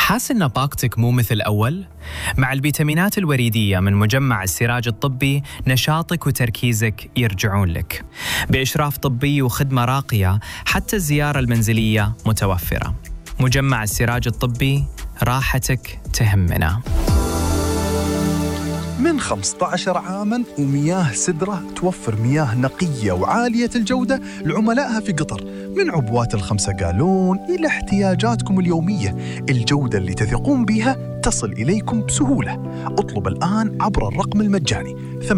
حاس إن طاقتك مو مثل أول؟ مع الفيتامينات الوريدية من مجمع السراج الطبي نشاطك وتركيزك يرجعون لك. بإشراف طبي وخدمة راقية، حتى الزيارة المنزلية متوفرة. مجمع السراج الطبي، راحتك تهمنا. من 15 عاماً ومياه سدرة توفر مياه نقية وعالية الجودة لعملائها في قطر، من عبوات ال5 جالون إلى احتياجاتكم اليومية. الجودة اللي تثقون بها تصل إليكم بسهولة. اطلب الآن عبر الرقم المجاني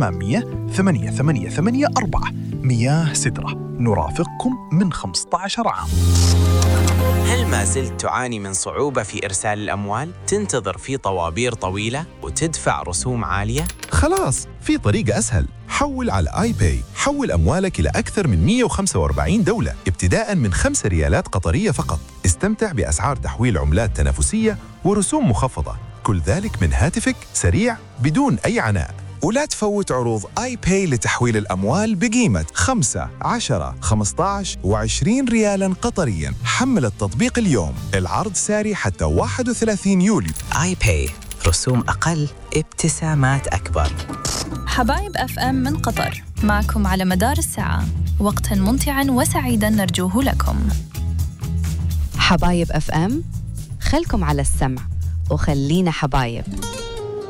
800-8884. مياه سدرة، نرافقكم من 15 عام. هل ما زلت تعاني من صعوبة في إرسال الأموال؟ تنتظر في طوابير طويلة وتدفع رسوم عالية؟ خلاص، في طريقة أسهل. حول على آي باي. حول أموالك إلى أكثر من 145 دولة ابتداء من 5 ريالات قطرية فقط. استمتع بأسعار تحويل عملات تنافسية ورسوم مخفضة، كل ذلك من هاتفك، سريع بدون أي عناء. ولا تفوت عروض آي باي لتحويل الأموال بقيمة 5، 10، 15 و20 ريالاً قطرياً. حمل التطبيق اليوم، العرض ساري حتى 31 يوليو. آي باي، رسوم أقل، ابتسامات أكبر. حبايب FM من قطر، معكم على مدار الساعة، وقتاً ممتعاً وسعيداً نرجوه لكم. حبايب FM، خلكم على السمع وخلينا حبايب.